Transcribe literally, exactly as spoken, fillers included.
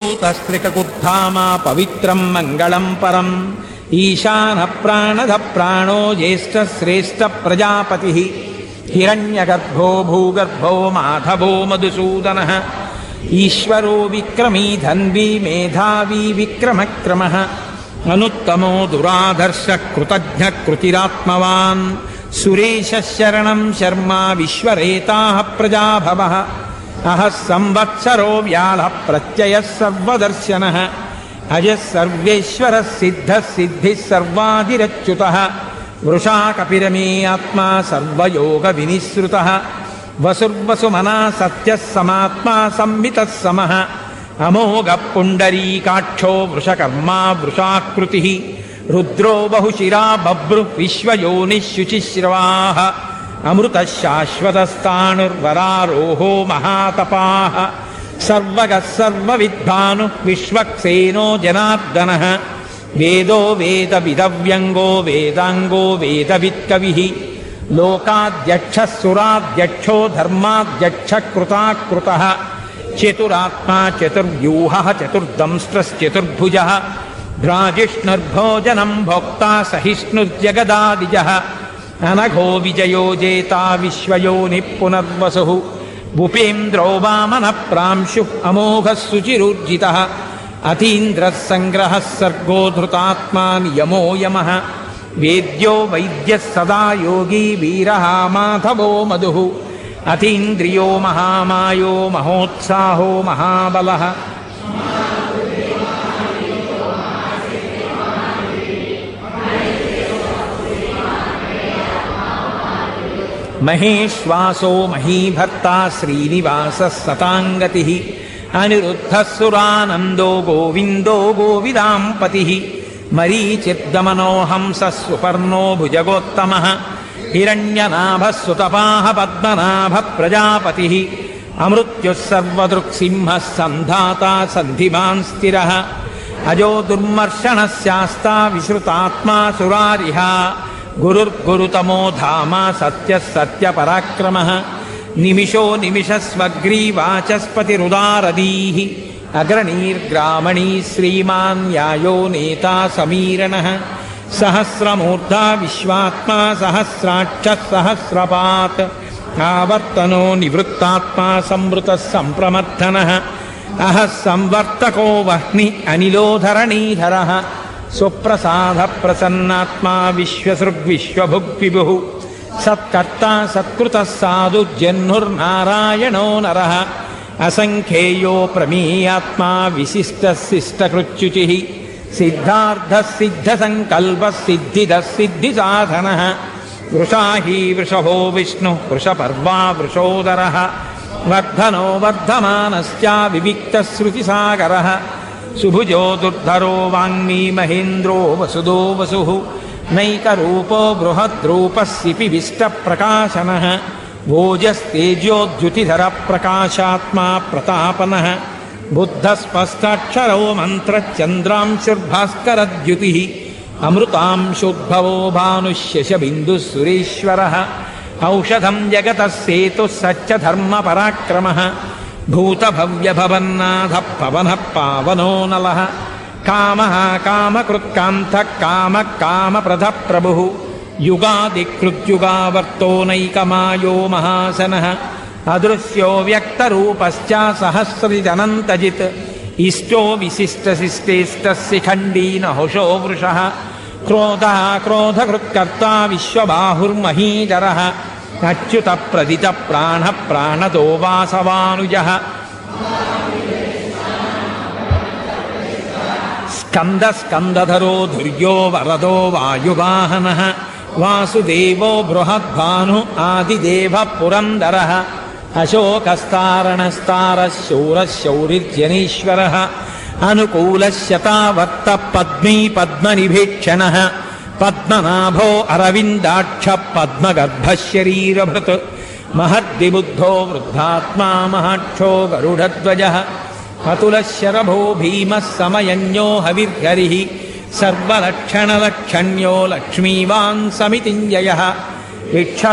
భూతస్త్రికకుద్ధామా పవిత్రం మంగళం పరం ఈశాన ప్రాణద ప్రాణో జ్యేష్ఠ శ్రేష్ఠ ప్రజాపతి హిరణ్యగర్భో భూగర్భో మాధవో మధుసూదన ఈశ్వరో విక్రమీ ధన్వీ మేధావీ విక్రమక్రమ అనుత్తమో దురాధర్ష కృతజ్ఞ కృతిరాత్మవాన్ సురేశ శరణం శర్మ విశ్వరేతాః ప్రజాభవః అహ సంవత్సరో వ్యాళ ప్రత్యయ సర్వదర్శనః అజః సర్వేశ్వరః సిద్ధః సిద్ధిః సర్వాదిరచ్యుతః వృషా కపిరమే ఆత్మా సర్వయోగ వినిశ్రుతః వసుర్వసుమనా సత్యః సమాత్మా సంవితః సమః అమోఘ పుండరీకాక్షో వృషకర్మా వృషాకృతిః రుద్రో బహుశిరా బభ్రు విశ్వయోనిః శుచిశ్రవాః అమృత శాశ్వతస్థాణుర్వరారోహో మహాతపాః సర్వగః సర్వవిద్భాను విశ్వక్సేనో జనార్దనః వేదో వేద విదవ్యంగో వేదాంగో వేదవిత్కవిః లోకాధ్యక్షः సురాధ్యక్షో ధర్మాధ్యక్ష కృతాకృతః చతురాత్మా చతుర్వ్యూహः చతుర్దంష్ట్రశ్చతుర్భుజः భ్రాజిష్ణుర్భోజనం భోక్తా సహిష్ణుర్జగదాదిజः అనఘో విజయో జేతా విశ్వయోనిః పునర్వసుః భూపేంద్రో వామన ప్రాంశుః అమోఘः శుచిరూర్జితः అతీంద్రः సంగ్రహः సర్గో ధృతాత్మా నియమో యమः వేద్యో వైద్యः సదా యోగీ వీరः మాధవో మధుః అతీంద్రియో మహామాయో మహోత్సాహో మహాబలః మహేశ్వాసో మహీభర్తా శ్రీనివాసः సతాంగతిః అనిరుద్ధः సురానందో గోవిందో గోవిదాంపతిః మరీచిర్దమనో హంసः సుపర్ణో భుజగోత్తమः హిరణ్యనాభः సుతపాః పద్మనాభः ప్రజాపతిః అమృత్యుః సర్వదృక్సింహः సంధాతా సంధిమాన్ స్థిరः అజో దుర్మర్షణः శాస్తా విశ్రుతాత్మా సురారిః గురుర్గురుతమో ధామ సత్యః సత్యపరాక్రమः నిమిషో నిమిషస్వగ్రీవాచస్పతిరుదారదీః అగ్రణీర్గ్రామణీ శ్రీమాన్ న్యాయో నేతా సమీరణः సహస్రమూర్ధా విశ్వాత్మా సహస్రాక్షः సహస్రపాత్ ఆవర్తనో నివృత్తాత్మా సంవృతः సంప్రమర్థనः అహః సంవర్తకో వహ్ని అనిలోధరణీధరः సుప్రసాద ప్రసన్నాత్మా విశ్వసృగ్విశ్వభుగ్విభుః సత్కర్తా సత్కృతः సాధు జహ్నుర్నారాయణో నరः అసంఖ్యేయో ప్రమేయాత్మా విశిష్టः శిష్టకృత్యుచిః సిద్ధార్థः సిద్ధసంకల్పः సిద్ధిదः సిద్ధిసాధనः వృషాహి వృషభో విష్ణుః వృషపర్వా వృషోదరः వర్ధనో వర్ధమానశ్చ వివిక్తः శృతిసాగరः సుభుజో దుర్ధరో వాంగ్మీ మహేంద్రో వసుదో వసుః నైకరూపో బృహద్రూపः సిపివిష్టప్రకాశనः ఓజస్తేజోద్యుతిధర ప్రకాశాత్మా ప్రతాపనः బుద్ధస్పష్టాక్షరో మంత్రచంద్రాంశుర్భాస్కరద్యుతిః అమృతాంశోద్భవో భానుశశబిందుః సురేశ్వరः ఔషధం జగతః సేతుః సత్యధర్మపరాక్రమः భూతభవ్యభవన్నాథ పవనః పావనో నలః కామః కామకృత్కాంతః కామః కామప్రదః ప్రభుః యుగాదికృత్యుగావర్తో నైకమాయో మహాసనః అదృశ్యో వ్యక్తరూపశ్చ సహస్రజనంతజిత్ ఇష్టో విశిష్టశిష్టేష్టः శిఖండీ నహుషో వృషः క్రోధः క్రోధకృత్కర్తా విశ్వబాహుర్మహీధరः అచ్యుత ప్రదిత ప్రాణ ప్రాణదో వాసవానుజః స్కంద స్కందధరో ధుర్యో వరదో వాయువాహనః వాసుదేవో బృహద్భాను ఆదిదేవ పురందరః అశోకస్తారణస్తారः శూరः శౌరిర్జనీశ్వరः అనుకూలः శతావర్త పద్మీ పద్మనిభీక్షణः పద్మనాభో అరవిందాక్ష పద్మగర్భశరీరభృత్ మహద్విబుద్ధో వృద్ధాత్మా మహాక్షో గరుడధ్వజः అతులశరభో భీమः సమయజ్ఞో హవిర్హరిః సర్వలక్షణలక్షణ్యో లక్ష్మీవాన్ సమితింజయః